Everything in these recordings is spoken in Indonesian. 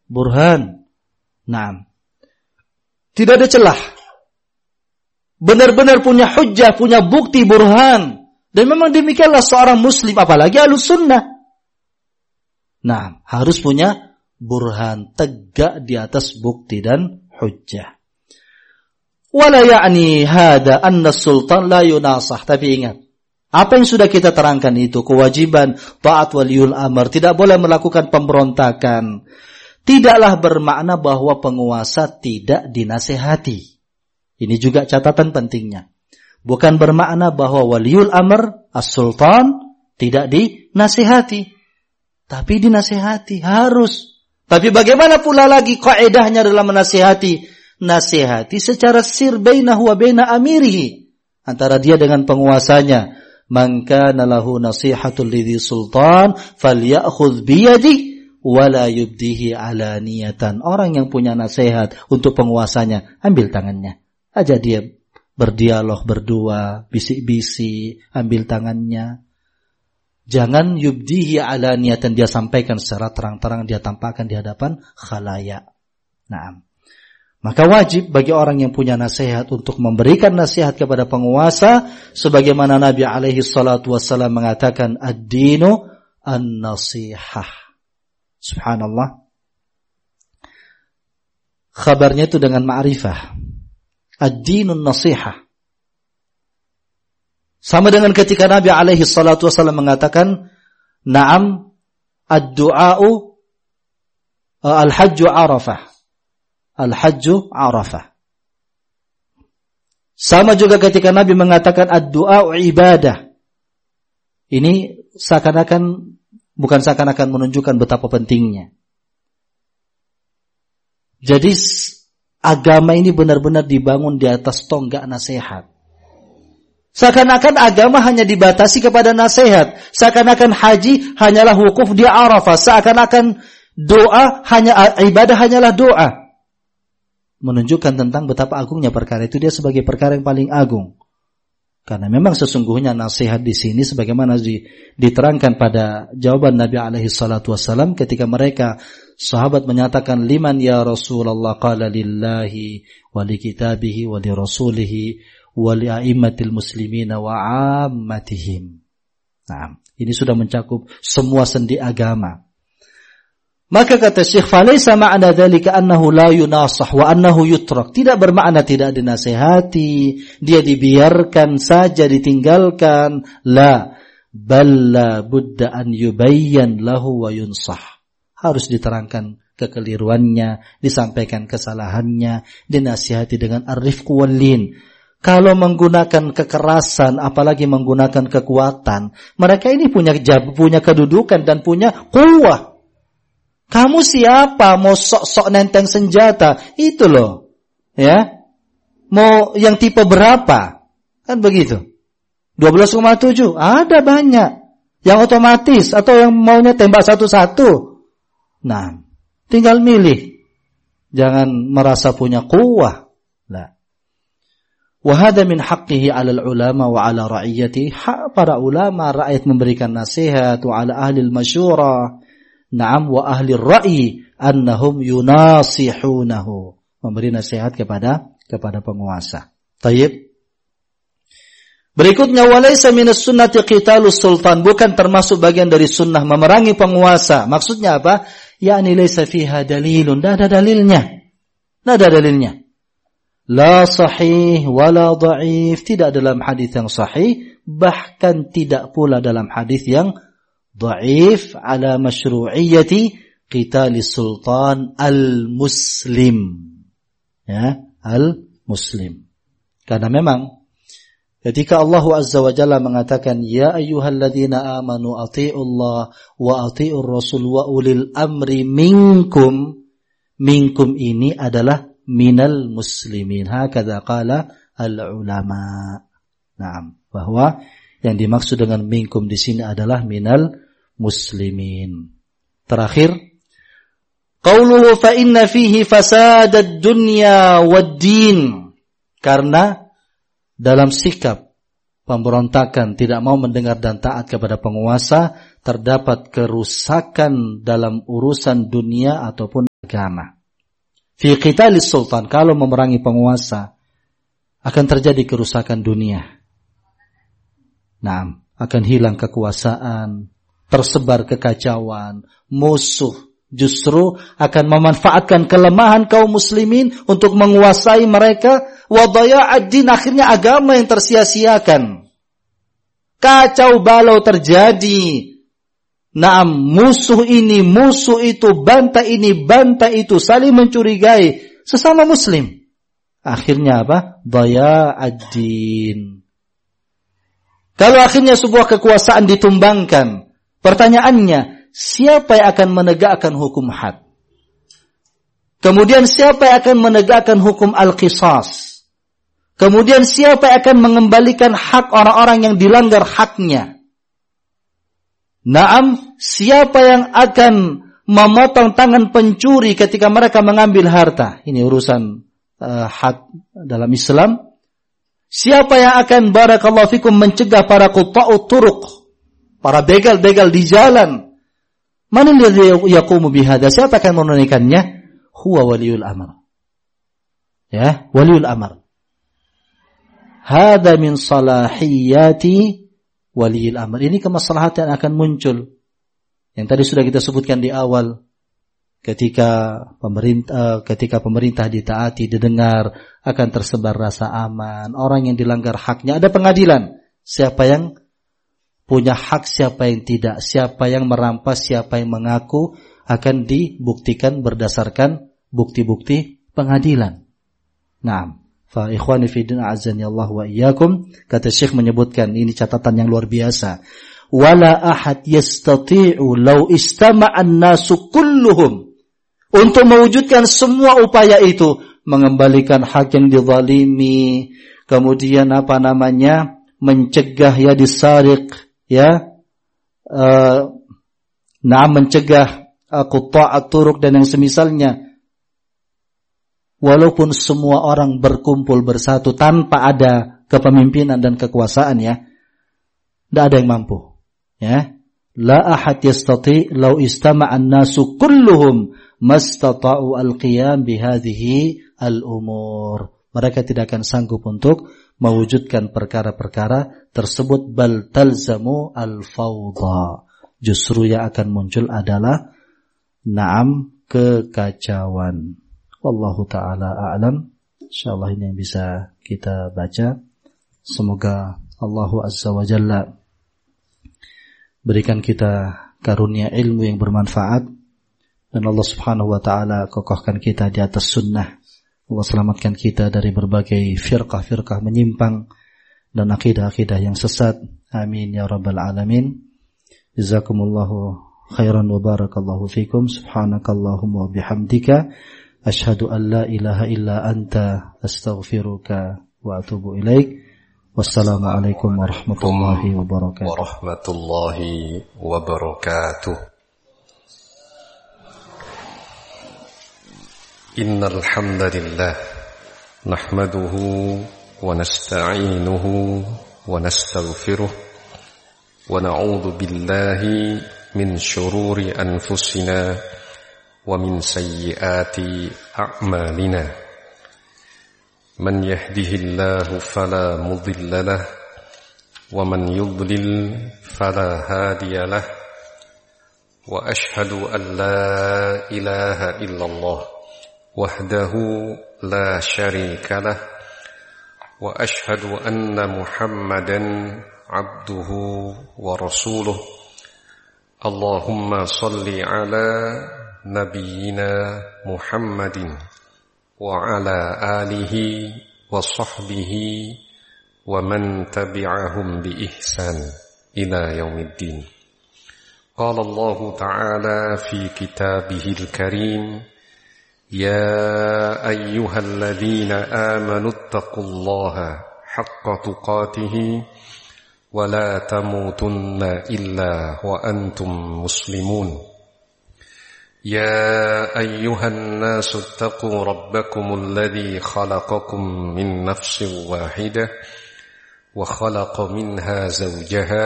burhan. Naam. Tidak ada celah. Benar-benar punya hujjah, punya bukti burhan. Dan memang demikianlah seorang muslim, apalagi ahlus sunnah. Nah, harus punya burhan, tegak di atas bukti dan hujjah. Wala ya'ni hada anna sultan la yunasah. Tapi ingat, apa yang sudah kita terangkan itu, kewajiban taat waliul amr, tidak boleh melakukan pemberontakan, tidaklah bermakna bahwa penguasa tidak dinasihati. Ini juga catatan pentingnya. Bukan bermakna bahwa waliul amr, as-sultan, tidak dinasihati. Tapi dinasihati, harus. Tapi bagaimana pula lagi kaidahnya dalam menasihati? Nasihati secara sir bainahu wa baina amirihi, antara dia dengan penguasanya. Man kana lahu nasihatul lidhi sultan falyakhudh biyadi wa la yubdihi alaniyatan. Orang yang punya nasihat untuk penguasanya, ambil tangannya, ajak dia berdialog berdua, bisik-bisik, ambil tangannya. Jangan yubdihi alaniyatan, dia sampaikan secara terang-terang, dia tampakkan di hadapan khalayak. Naam. Maka wajib bagi orang yang punya nasihat untuk memberikan nasihat kepada penguasa, sebagaimana Nabi alaihi salatu wassalam mengatakan, ad-dinu an-nasihah. Subhanallah. Khabarnya itu dengan ma'rifah. Ad-dinun nasihah. Sama dengan ketika Nabi alaihi salatu wassalam mengatakan, na'am ad-du'a'u al-hajju arafah. Al-hajju arafah. Sama juga ketika Nabi mengatakan ad-du'a'u ibadah. Ini seakan-akan, bukan seakan-akan menunjukkan betapa pentingnya. Jadi agama ini benar-benar dibangun di atas tonggak nasihat. Seakan-akan agama hanya dibatasi kepada nasihat. Seakan-akan haji hanyalah wukuf di Arafah. Seakan-akan doa hanya ibadah hanyalah doa. Menunjukkan tentang betapa agungnya perkara itu, dia sebagai perkara yang paling agung. Karena memang sesungguhnya nasihat di sini sebagaimana diterangkan pada jawaban Nabi alaihi salatu wasallam ketika mereka sahabat menyatakan, liman ya Rasulullah, qala lillahi wa li kitabihi wa li rasulihi wa li a'immatil muslimina wa 'ammatihim. Nah, ini sudah mencakup semua sendi agama. Maka kata Syekh, falaysa ma'na dzalika annahu la yunasah wa annahu yutrak. Tidak bermakna tidak dinasihati, dia dibiarkan saja, ditinggalkan. La, bal la budda an yubayyan lahu wa yunsah. Harus diterangkan kekeliruannya, disampaikan kesalahannya, dinasihati dengan ar-rifq wal lin. Kalau menggunakan kekerasan, apalagi menggunakan kekuatan, mereka ini punya kedudukan dan punya quwwah. Kamu siapa mau sok-sok nenteng senjata? Itu loh. Ya. Mau yang tipe berapa? Kan begitu. 12,7. Ada banyak. Yang otomatis atau yang maunya tembak satu-satu. Nah, tinggal milih. Jangan merasa punya quwwah. Nah. Wa hadha min haqqihi 'alal ulama wa 'ala ra'iyati. Hak para ulama, rakyat memberikan nasihat, wa 'ala ahli al-masyurah. Na'am wa ahli ar-ra'yi annahum yunasihunahu. Memberi nasihat kepada penguasa. Tayyib. Berikutnya, walaysa minas sunnati qitalus sultan. Bukan termasuk bagian dari sunnah memerangi penguasa. Maksudnya apa? Yani laysa fiha dalilun. Tidak ada dalilnya. Tidak ada dalilnya. La sahih wala dha'if. Tidak dalam hadis yang sahih, bahkan tidak pula dalam hadis yang dhaif ala masyru'iyyati qitalis sultan al-muslim. Ya, al-muslim. Karena memang ketika Allah Azza wa Jalla mengatakan, ya ayyuhalladzina amanu athi'ullah wa athi'ur rasul wa ulil amri minkum. Minkum ini adalah minal muslimin. Hakadha qala al-ulama. Naam, bahwa yang dimaksud dengan minkum di sini adalah minal muslimin. Terakhir, qauluhu fa inna fihi fasadad dunya wad-din. Karena dalam sikap pemberontakan, tidak mau mendengar dan taat kepada penguasa, terdapat kerusakan dalam urusan dunia ataupun agama. Fi qitalis sultan, kalau memerangi penguasa akan terjadi kerusakan dunia. Nah, akan hilang kekuasaan, tersebar kekacauan, musuh justru akan memanfaatkan kelemahan kaum muslimin untuk menguasai mereka, wa dhaya'ad din, akhirnya agama yang tersia-siakan. Kacau balau terjadi. Naam, musuh ini, musuh itu, bantah ini, bantah itu, saling mencurigai sesama muslim. Akhirnya apa? Dhaya'ad din. Kalau akhirnya sebuah kekuasaan ditumbangkan, pertanyaannya, siapa yang akan menegakkan hukum had? Kemudian siapa yang akan menegakkan hukum al-qisas? Kemudian siapa yang akan mengembalikan hak orang-orang yang dilanggar haknya? Naam, siapa yang akan memotong tangan pencuri ketika mereka mengambil harta? Ini urusan had dalam Islam. Siapa yang akan barakallahu fikum mencegah para qutta'ut turuq, para begal-begal di jalan? Man alladhi yaqumu bihadza? Siapa akan menunaikannya? Huwa waliul amr. Ya, waliul amr. Hada min salahiyati waliul amr. Ini kemaslahatan yang akan muncul. Yang tadi sudah kita sebutkan di awal. Ketika pemerintah ditaati, didengar, akan tersebar rasa aman. Orang yang dilanggar haknya, ada pengadilan. Siapa yang punya hak, siapa yang tidak, siapa yang merampas, siapa yang mengaku, akan dibuktikan berdasarkan bukti-bukti pengadilan. Nah, fa ikhwani fi din a'azzani Allah wa iyyakum, kata Syekh menyebutkan, ini catatan yang luar biasa. Wala ahad yastati'u law istama'an nasu kulluhum, untuk mewujudkan semua upaya itu, mengembalikan hak yang dizalimi, kemudian mencegah ya disariq, ya, mencegah qutta'at turuq dan yang semisalnya. Walaupun semua orang berkumpul bersatu tanpa ada kepemimpinan dan kekuasaan, ya, tidak ada yang mampu, ya. La ahad yastati' law istama'an nasu kulluhum mastata'u al-qiyam bihadhihi al-umur. Mereka tidak akan sanggup untuk mewujudkan perkara-perkara tersebut. Bal talzamu al-fawda. Justru yang akan muncul adalah kekacauan. Wallahu ta'ala a'lam. InsyaAllah ini yang bisa kita baca. Semoga Allah Azza wa Jalla berikan kita karunia ilmu yang bermanfaat, dan Allah Subhanahu wa ta'ala kokohkan kita di atas sunnah. Allah selamatkan kita dari berbagai firqah-firqah menyimpang dan akidah-akidah yang sesat. Amin ya rabbal alamin. Jazakumullahu khairan wa barakallahu fikum. Subhanakallahumma wa bihamdika asyhadu an la ilaha illa anta astaghfiruka wa atubu ilaik. Wassalamualaikum warahmatullahi wabarakatuh. Warahmatullahi wabarakatuh. Innal hamdalillah nahmaduhu wa nasta'inuhu wa nastaghfiruh wa na'udzu billahi min shururi anfusina wa min sayyiati a'malina. Man yahdihillahu fala mudilla lahu wa man yudlil fala hadiya lahu. Wa ashhadu an la ilaha illallah wahdahu la syarika lah, wa ashhadu anna Muhammadan abduhu wa rasuluh. Allahumma salli ala nabiyyina Muhammadin wa ala alihi wa sahbihi wa man tabi'ahum bi ihsan ila yaumiddin. Qala Allah ta'ala fi kitabihil karim, ya ayyuhalladzina amanu ittaqullaha haqqa tuqatih wa la tamutunna illa wa antum muslimun. يا أيها الناس اتقوا ربكم الذي خلقكم من نفس واحدة وخلق منها زوجها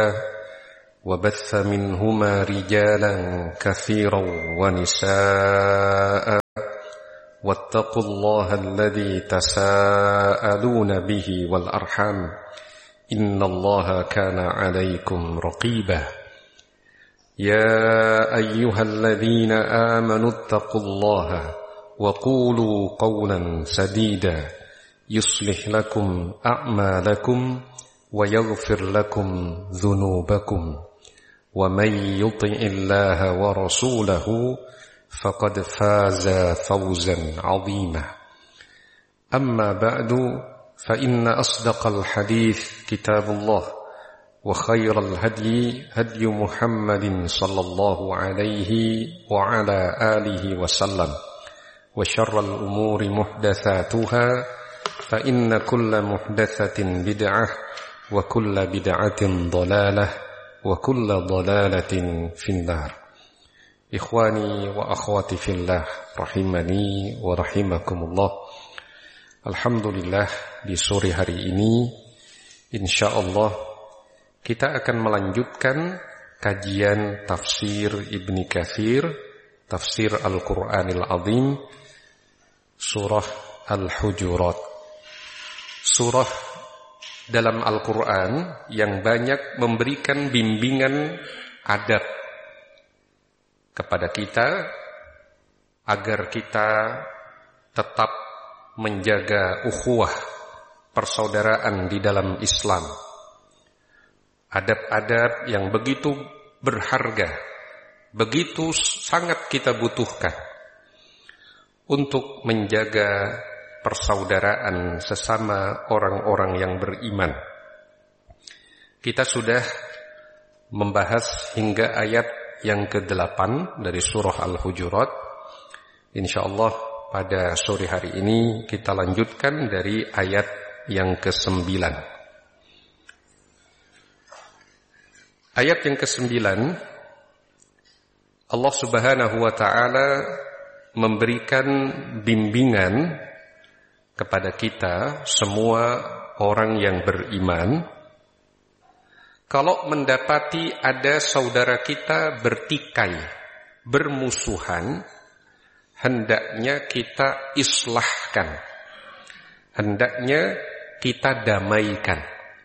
وبث منهما رجالا كثيرا ونساء واتقوا الله الذي تساءلون به والأرحام إن الله كان عليكم رقيبا يا أيها الذين آمنوا اتقوا الله وقولوا قولا سديدا يصلح لكم أعمالكم ويغفر لكم ذنوبكم ومن يطع الله ورسوله فقد فاز فوزا عظيما أما بعد فإن أصدق الحديث كتاب الله وخير الهدي هدي محمد صلى الله عليه وعلى آله وسلم وشر الأمور محدثاتها فإن كل محدثة بدعة وكل بدعة ضلالة وكل ضلالة في النار Ikhwani wa akhwati fillah rahimani wa rahimakumullah. Alhamdulillah, di sore hari ini insyaallah kita akan melanjutkan kajian tafsir Ibnu Katsir, tafsir Al-Qur'anil Azim, surah Al-Hujurat. Surah dalam Al-Qur'an yang banyak memberikan bimbingan adab kepada kita agar kita tetap menjaga ukhuwah persaudaraan di dalam Islam. Adab-adab yang begitu berharga, begitu sangat kita butuhkan untuk menjaga persaudaraan sesama orang-orang yang beriman. Kita sudah membahas hingga ayat yang ke-8 dari surah Al-Hujurat. Insyaallah pada sore hari ini kita lanjutkan dari ayat yang ke-9. Ayat yang ke-9, Allah Subhanahu wa taala memberikan bimbingan kepada kita semua orang yang beriman. Kalau mendapati ada saudara kita bertikai, bermusuhan, hendaknya kita islahkan, hendaknya kita damaikan.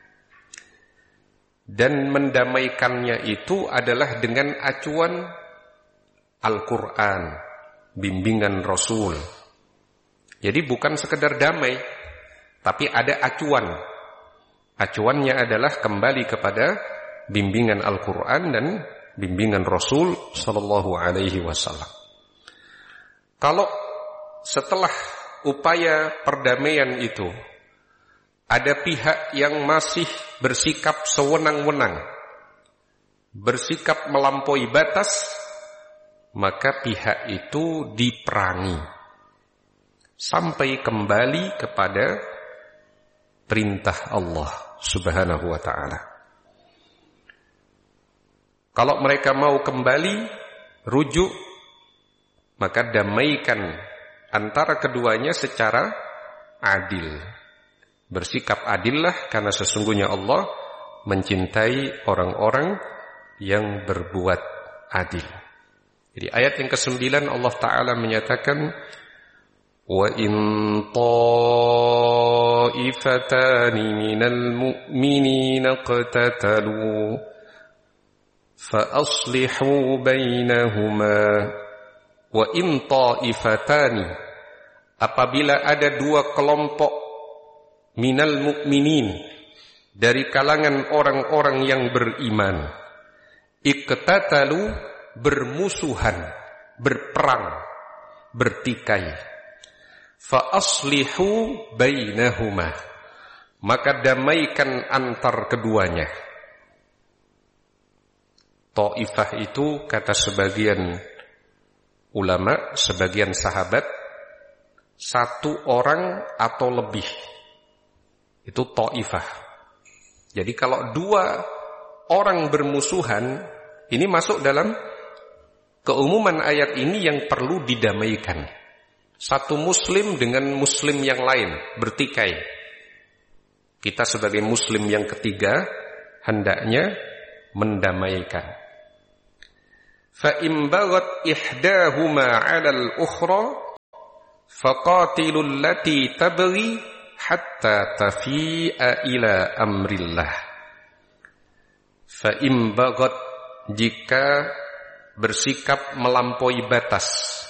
Dan mendamaikannya itu adalah dengan acuan Al-Quran, bimbingan Rasul. Jadi bukan sekedar damai, tapi ada acuan. Acuannya adalah kembali kepada bimbingan Al-Quran dan bimbingan Rasul Sallallahu Alaihi Wasallam. Kalau setelah upaya perdamaian itu ada pihak yang masih bersikap sewenang-wenang, bersikap melampaui batas, maka pihak itu diperangi sampai kembali kepada perintah Allah Subhanahu wa ta'ala. Kalau mereka mau kembali, rujuk, maka damaikan antara keduanya secara adil. Bersikap adillah, karena sesungguhnya Allah mencintai orang-orang yang berbuat adil. Jadi ayat yang ke-9 Allah Ta'ala menyatakan, وَإِن طَائِفَتَانِ مِنَ الْمُؤْمِنِينَ اقْتَتَلُوا فَأَصْلِحُوا بَيْنَهُمَا وَإِن طَائِفَتَانِ apabila ada dua kelompok minal mu'minin dari kalangan orang-orang yang beriman, iqtatalu bermusuhan, berperang, bertikai, fa aslihu bainahuma maka damaikan antar keduanya. Taifah itu kata sebagian ulama, sebagian sahabat, satu orang atau lebih. Itu taifah. Jadi kalau dua orang bermusuhan, ini masuk dalam keumuman ayat ini yang perlu didamaikan. Satu muslim dengan muslim yang lain bertikai. Kita sebagai muslim yang ketiga hendaknya mendamaikan. Fa in baghat ihdahuma 'ala al-ukhra faqatilul lati tabghi hatta tafi'a ila amrillah. Fa in baghat, jika bersikap melampaui batas,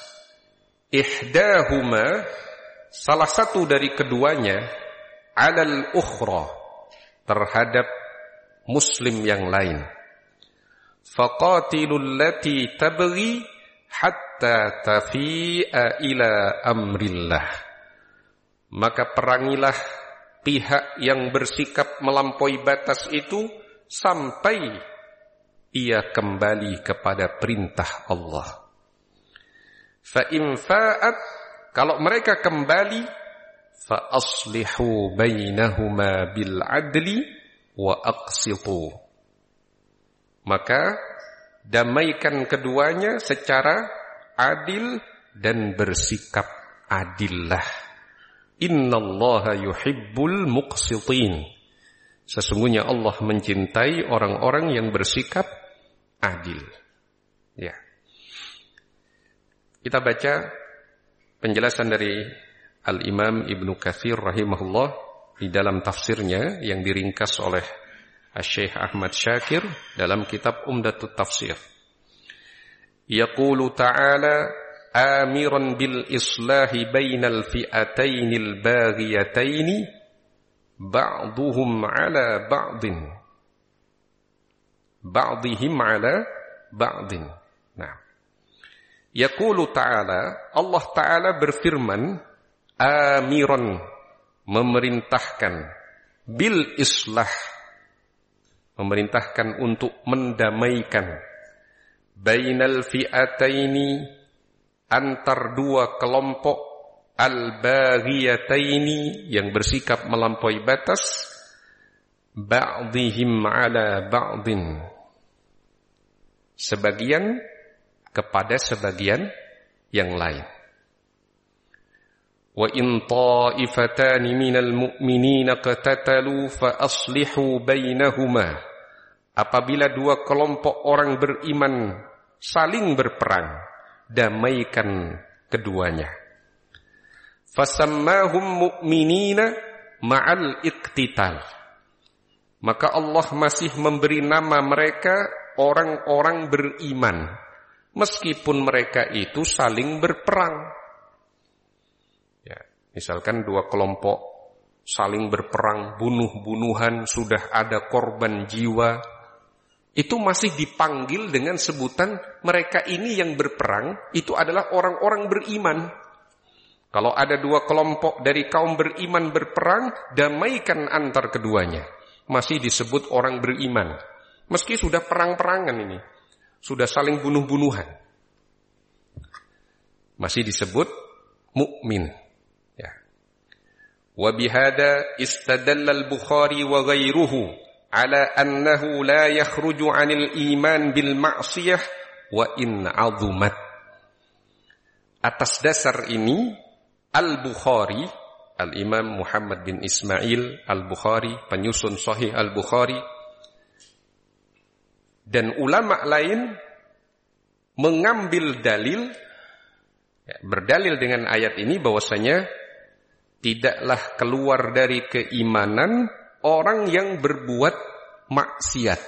ihdahuma, salah satu dari keduanya, alal ukhra, terhadap muslim yang lain, faqatilul lati tabghi hatta tafi'a ila amrillah, maka perangilah pihak yang bersikap melampaui batas itu sampai ia kembali kepada perintah Allah. Fa in fa'at, kalau mereka kembali, fa aslihu bainahuma bil adli wa aqsitu, maka damaikan keduanya secara adil dan bersikap adillah. Innallaha yuhibbul muqsitin, sesungguhnya Allah mencintai orang-orang yang bersikap adil. Ya. Kita baca penjelasan dari Al-Imam Ibnu Katsir rahimahullah di dalam tafsirnya yang diringkas oleh Syekh Ahmad Syakir dalam kitab Umdatut Tafsir. Yaqulu ta'ala amiran bil islahi bainal fi'atainil baghiyataini ba'duhum 'ala ba'din, ba'dihim 'ala ba'din. Nah, yaqulu ta'ala, Allah Ta'ala berfirman, amiran, memerintahkan, bil islah, memerintahkan untuk mendamaikan, bainal fi'ataini, antar dua kelompok, al-baghiyataini, yang bersikap melampaui batas, ba'dihim 'ala ba'din, sebagian kepada sebagian yang lain. Wa in ta'ifatani minal mu'minina qatatalu fa aslihu bainahuma, apabila dua kelompok orang beriman saling berperang, damaikan keduanya. Fasammahum mu'minina ma'al iqtital, maka Allah masih memberi nama mereka orang-orang beriman meskipun mereka itu saling berperang. Ya, misalkan dua kelompok saling berperang, bunuh-bunuhan, sudah ada korban jiwa, itu masih dipanggil dengan sebutan mereka ini yang berperang, itu adalah orang-orang beriman. Kalau ada dua kelompok dari kaum beriman berperang, damaikan antar keduanya, masih disebut orang beriman. Meski sudah perang-perangan ini, sudah saling bunuh-bunuhan, masih disebut mukmin. Ya. Wa bihada istadalla al-Bukhari wa ghairuhu ala annahu la yakhruju 'anil iman bil ma'siyah wa in 'azumat. Atas dasar ini Al-Bukhari, Al-Imam Muhammad bin Ismail Al-Bukhari, penyusun Sahih Al-Bukhari, dan ulama lain mengambil dalil, berdalil dengan ayat ini bahwasanya tidaklah keluar dari keimanan orang yang berbuat maksiat,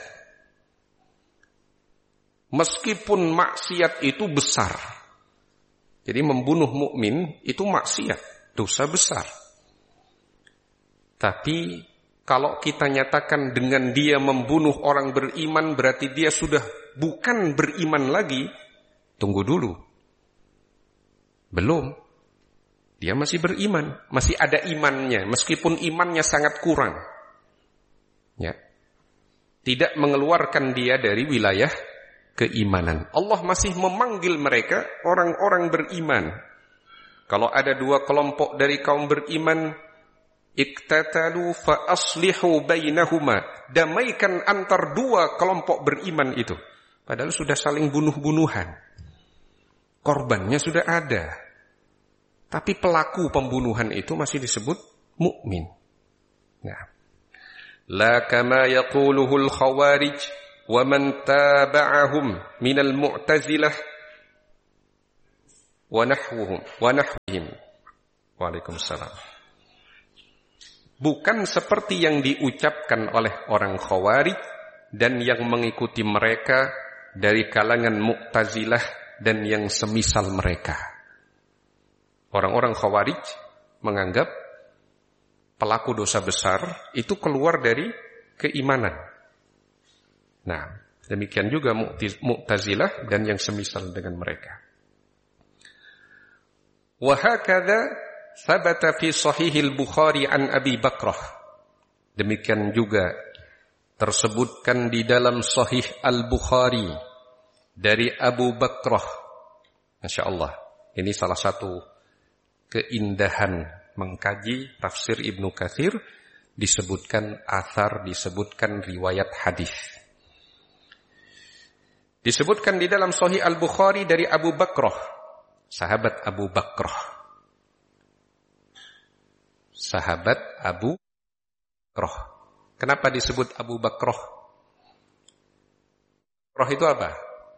meskipun maksiat itu besar. Jadi membunuh mukmin itu maksiat, dosa besar. Tapi kalau kita nyatakan dengan dia membunuh orang beriman, berarti dia sudah bukan beriman lagi. Tunggu dulu. Belum. Dia masih beriman, masih ada imannya, meskipun imannya sangat kurang. Ya. Tidak mengeluarkan dia dari wilayah keimanan. Allah masih memanggil mereka orang-orang beriman. Kalau ada dua kelompok dari kaum beriman, iqtatalu fa aslihu bainahuma, damaikan antar dua kelompok beriman itu. Padahal sudah saling bunuh-bunuhan, korbannya sudah ada, tapi pelaku pembunuhan itu masih disebut mukmin. Nah, la kama yaquluhu al-khawarij wa man taba'ahum minal mu'tazilah wa nahwihim Waalaikumsalam. Bukan seperti yang diucapkan oleh orang Khawarij dan yang mengikuti mereka dari kalangan Mu'tazilah dan yang semisal mereka. Orang-orang Khawarij menganggap pelaku dosa besar itu keluar dari keimanan. Nah, demikian juga Mu'tazilah dan yang semisal dengan mereka. Wa hakadha thabata fi Sahihil Bukhari an Abi Bakrah. Demikian juga tersebutkan di dalam Sahih Al-Bukhari dari Abu Bakrah. Masya Allah, ini salah satu keindahan mengkaji tafsir Ibnu Katsir, disebutkan athar, disebutkan riwayat hadis. Disebutkan di dalam Sahih Al-Bukhari dari Abu Bakrah, sahabat Abu Bakrah. Sahabat Abu Bakrah. Kenapa disebut Abu Bakrah? Bakrah itu apa?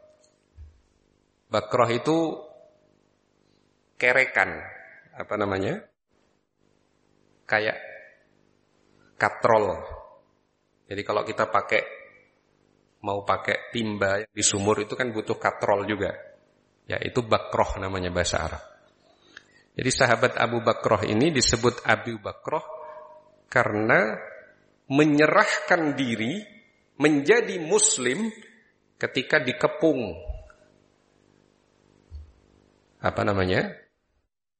Bakrah itu kerekan, apa namanya? Kayak katrol. Jadi kalau kita mau pakai timba di sumur itu kan butuh katrol juga. Ya, itu Bakrah namanya bahasa Arab. Jadi sahabat Abu Bakrah ini disebut Abu Bakrah karena menyerahkan diri menjadi muslim ketika dikepung